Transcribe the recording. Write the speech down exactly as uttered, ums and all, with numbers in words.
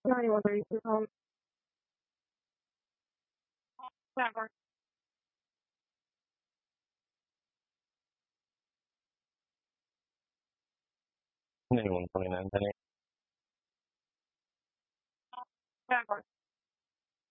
何を取り組むか。 何も食べないんだね。